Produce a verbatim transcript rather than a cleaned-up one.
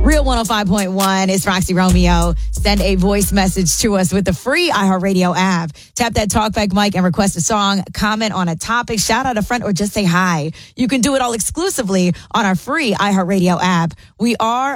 Real one oh five point one is Roxy Romeo. Send a voice message to us with the free iHeartRadio app. Tap that talkback mic and request a song, comment on a topic, shout out a friend, or just say hi. You can do it all exclusively on our free iHeartRadio app. We are